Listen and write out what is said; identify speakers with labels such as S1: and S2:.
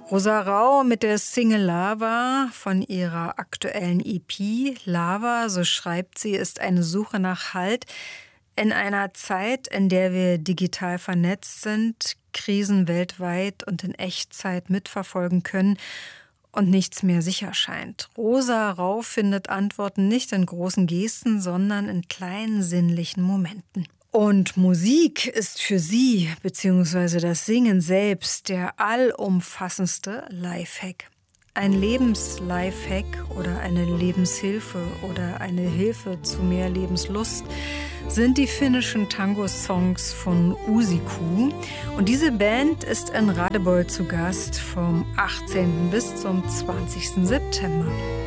S1: Rosa Rau mit der Single Lava von ihrer aktuellen EP. Lava, so schreibt sie, ist eine Suche nach Halt in einer Zeit, in der wir digital vernetzt sind, Krisen weltweit und in Echtzeit mitverfolgen können und nichts mehr sicher scheint. Rosa Rau findet Antworten nicht in großen Gesten, sondern in kleinen sinnlichen Momenten. Und Musik ist für sie, beziehungsweise das Singen selbst, der allumfassendste Lifehack. Ein Lebens-Lifehack oder eine Lebenshilfe oder eine Hilfe zu mehr Lebenslust sind die finnischen Tango-Songs von Uusikko. Und diese Band ist in Radebeul zu Gast vom 18. bis zum 20. September.